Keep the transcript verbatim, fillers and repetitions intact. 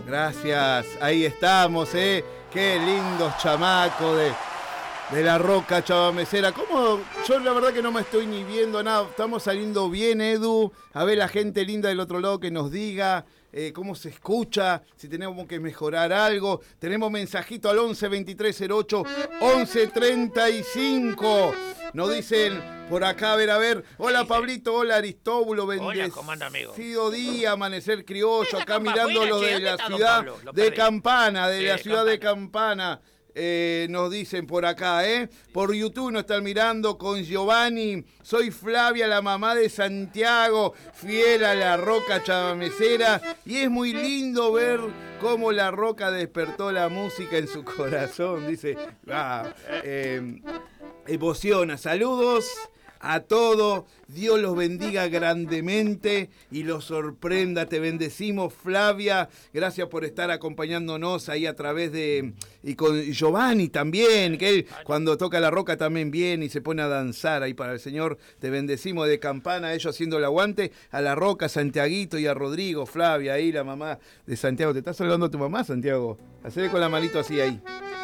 Gracias, ahí estamos, ¿eh? Qué lindos chamacos de, de la Roca Chabamecera. ¿Cómo? Yo la verdad que no me estoy ni viendo nada. Estamos saliendo bien, Edu. A ver la gente linda del otro lado que nos diga eh, cómo se escucha, si tenemos que mejorar algo. Tenemos mensajito al once veintitrés cero ocho once treinta y cinco. Nos dicen por acá, a ver, a ver. Hola Pablito, hola Aristóbulo, bendecido día, amanecer criollo, acá mirando lo de la ciudad de Campana, de la ciudad de Campana. Eh, nos dicen por acá, ¿eh? Por YouTube nos están mirando con Giovanni. Soy Flavia, la mamá de Santiago, fiel a la Roca Chabamecera. Y es muy lindo ver cómo la Roca despertó la música en su corazón. Dice, ah, eh, emociona. Saludos a todos, Dios los bendiga grandemente y los sorprenda. Te bendecimos, Flavia. Gracias por estar acompañándonos ahí a través de... Y con Giovanni también, que él cuando toca la Roca también viene y se pone a danzar ahí para el Señor. Te bendecimos de Campana, ellos haciendo el aguante. A la Roca, Santiaguito y a Rodrigo, Flavia, ahí la mamá de Santiago. ¿Te está saludando tu mamá, Santiago? Hacele con la manito así ahí.